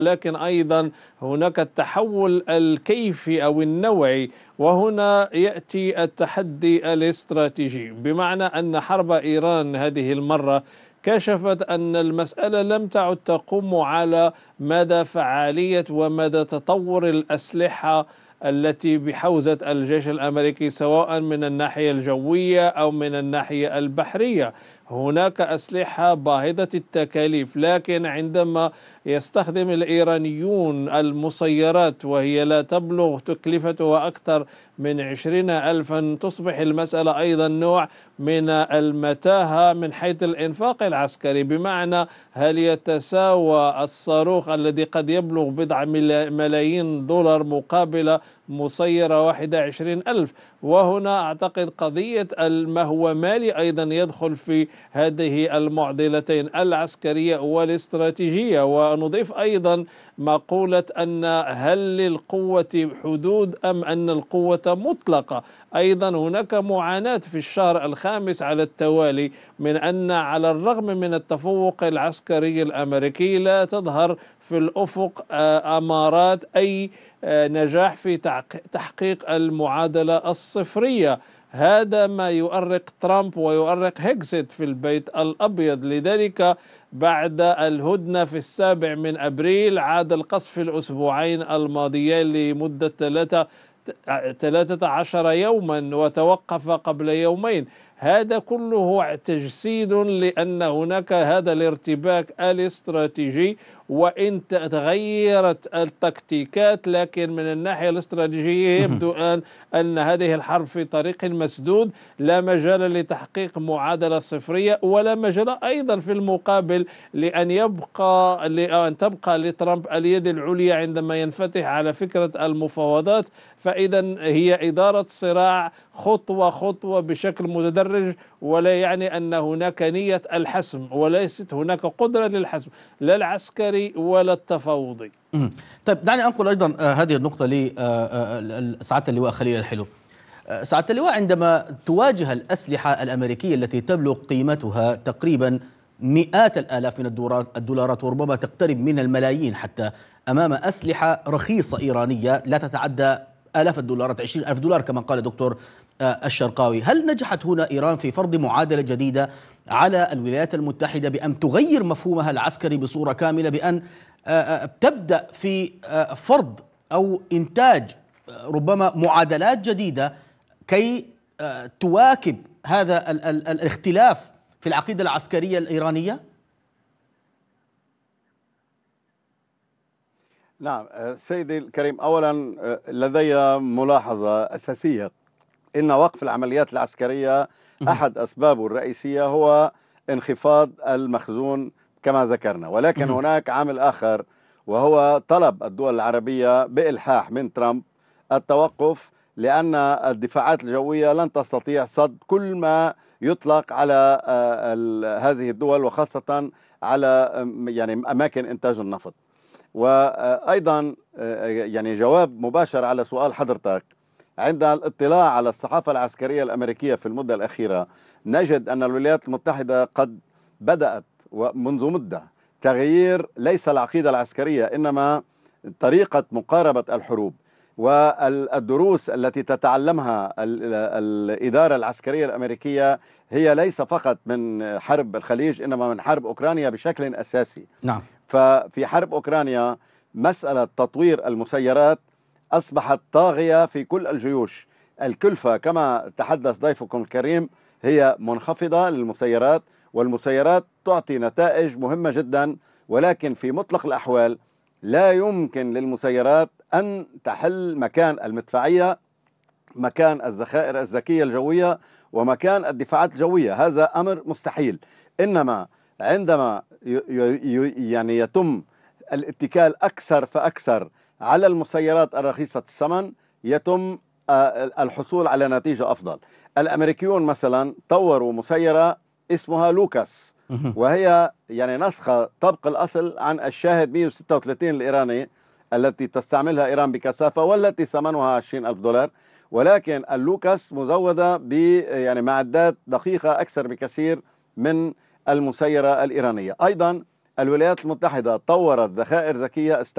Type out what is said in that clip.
لكن أيضا هناك التحول الكيفي أو النوعي، وهنا يأتي التحدي الاستراتيجي، بمعنى أن حرب إيران هذه المرة كشفت أن المسألة لم تعد تقوم على مدى فعالية ومدى تطور الأسلحة التي بحوزة الجيش الأمريكي، سواء من الناحية الجوية أو من الناحية البحرية. هناك أسلحة باهظة التكاليف، لكن عندما يستخدم الإيرانيون المسيرات وهي لا تبلغ تكلفتها أكثر من 20,000، تصبح المسألة أيضا نوع من المتاهة من حيث الإنفاق العسكري، بمعنى هل يتساوى الصاروخ الذي قد يبلغ بضع ملايين دولار مقابل مسيرة واحدة 20,000؟ وهنا أعتقد قضية ما هو مالي أيضا يدخل في هذه المعضلتين العسكرية والاستراتيجية. ونضيف أيضا مقولة أن هل للقوة حدود أم أن القوة مطلقة؟ أيضا هناك معاناة في الشهر الخامس على التوالي من أن على الرغم من التفوق العسكري الأمريكي لا تظهر في الأفق أمارات أي نجاح في تحقيق المعادلة الصفرية. هذا ما يؤرق ترامب ويؤرق هيكسيت في البيت الأبيض. لذلك بعد الهدنة في 7 أبريل عاد القصف في الأسبوعين الماضيين لمدة 13 يوما وتوقف قبل يومين. هذا كله تجسيد لأن هناك هذا الارتباك الاستراتيجي، وإن تغيرت التكتيكات لكن من الناحية الاستراتيجية يبدو الآن أن هذه الحرب في طريق مسدود، لا مجال لتحقيق معادلة صفرية، ولا مجال أيضا في المقابل لأن تبقى لترامب اليد العليا عندما ينفتح على فكرة المفاوضات. فإذا هي إدارة صراع خطوة خطوة بشكل متدرج، ولا يعني أن هناك نية الحسم، وليست هناك قدرة للحسم لا العسكري ولا التفاوضي. طيب دعني أنقل أيضا هذه النقطة لسعادة اللواء خليل الحلو. سعادة اللواء، عندما تواجه الأسلحة الأمريكية التي تبلغ قيمتها تقريبا مئات الآلاف من الدولارات وربما تقترب من الملايين حتى، أمام أسلحة رخيصة إيرانية لا تتعدى آلاف الدولارات، 20,000 دولار كما قال دكتور الشرقاوي، هل نجحت هنا إيران في فرض معادلة جديدة على الولايات المتحدة بأن تغير مفهومها العسكري بصورة كاملة، بأن تبدأ في فرض أو إنتاج ربما معادلات جديدة كي تواكب هذا الاختلاف في العقيدة العسكرية الإيرانية؟ نعم سيدي الكريم، أولا لدي ملاحظة أساسية، إن وقف العمليات العسكرية أحد أسبابه الرئيسية هو انخفاض المخزون كما ذكرنا، ولكن هناك عامل آخر وهو طلب الدول العربية بإلحاح من ترامب التوقف، لأن الدفاعات الجوية لن تستطيع صد كل ما يطلق على هذه الدول، وخاصة على يعني أماكن إنتاج النفط. وأيضا يعني جواب مباشر على سؤال حضرتك، عند الاطلاع على الصحافة العسكرية الأمريكية في المدة الأخيرة نجد أن الولايات المتحدة قد بدأت ومنذ مدة تغيير ليس العقيدة العسكرية إنما طريقة مقاربة الحروب، والدروس التي تتعلمها الإدارة العسكرية الأمريكية هي ليس فقط من حرب الخليج إنما من حرب أوكرانيا بشكل أساسي. نعم. ففي حرب أوكرانيا مسألة تطوير المسيرات أصبحت طاغية في كل الجيوش. الكلفة كما تحدث ضيفكم الكريم هي منخفضة للمسيرات، والمسيرات تعطي نتائج مهمة جدا، ولكن في مطلق الأحوال لا يمكن للمسيرات أن تحل مكان المدفعية، مكان الذخائر الذكية الجوية، ومكان الدفاعات الجوية. هذا أمر مستحيل. إنما عندما يعني يتم الاتكال أكثر فأكثر على المسيرات الرخيصة الثمن يتم الحصول على نتيجة أفضل. الأمريكيون مثلا طوروا مسيرة اسمها لوكاس، وهي يعني نسخة طبق الأصل عن الشاهد 136 الإيراني التي تستعملها إيران بكثافة والتي ثمنها 20,000 دولار، ولكن اللوكاس مزودة ب يعني معدات دقيقة أكثر بكثير من المسيرة الإيرانية. أيضا الولايات المتحدة طورت ذخائر ذكية